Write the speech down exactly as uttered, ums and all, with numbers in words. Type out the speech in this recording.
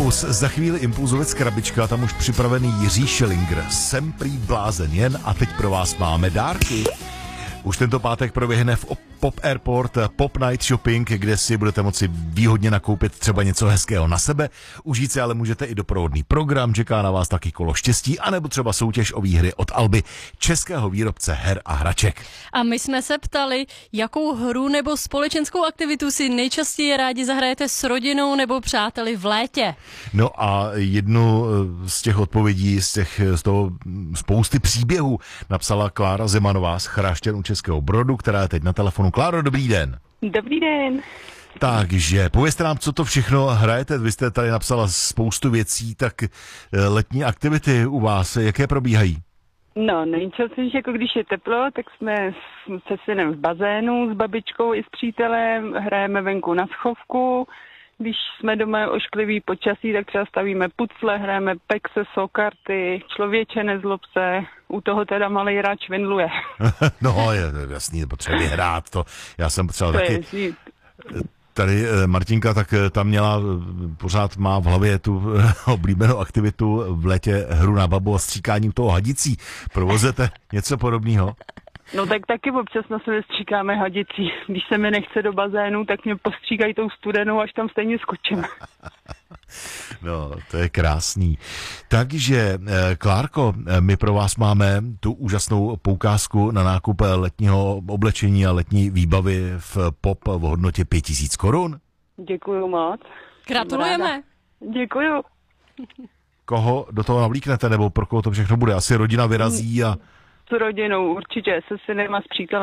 Impuls, za chvíli Impulzovec Krabička, tam už připravený Jiří Schillinger. Jsem prý blázen jen a teď pro vás máme dárky. Už tento pátek proběhne v Pop Airport Pop Night Shopping, kde si budete moci výhodně nakoupit třeba něco hezkého na sebe. Užít si ale můžete i doprovodný program, čeká na vás taky kolo štěstí, anebo třeba soutěž o výhry od Alby, českého výrobce her a hraček. A my jsme se ptali, jakou hru nebo společenskou aktivitu si nejčastěji rádi zahrajete s rodinou nebo přáteli v létě. No a jednu z těch odpovědí, z, těch, z toho spousty příběhů napsala Klára Zemanová z Chrášťan u Českého Brodu, která je teď na telefonu. Kláro, dobrý den. Dobrý den. Takže povězte nám, co to všechno hrajete. Vy jste tady napsala spoustu věcí, tak letní aktivity u vás, jaké probíhají? No, nejčastěji, jako když je teplo, tak jsme se synem v bazénu, s babičkou i s přítelem, hrajeme venku na schovku. Když jsme doma ošklivý počasí, tak třeba stavíme pucle, hrajeme pexe, sokarty, člověče nezlob se, u toho teda malej rád švindluje. No, je jasný, potřeba hrát to. Já jsem potřeba to taky... Je, Tady Martinka, tak tam měla, pořád má v hlavě tu oblíbenou aktivitu v létě hru na babu a stříkání toho hadicí. Provozete něco podobného? No tak taky občas na sebe stříkáme hadicí. Když se mi nechce do bazénu, tak mě postříkají tou studenou, až tam stejně skočím. No, to je krásný. Takže, Klárko, my pro vás máme tu úžasnou poukázku na nákup letního oblečení a letní výbavy v Pop v hodnotě pět tisíc korun. Děkuju moc. Gratulujeme. Děkuju. Koho do toho navlíknete, nebo pro koho to všechno bude? Asi rodina vyrazí a... S rodinou určitě, se synem a s přítelem.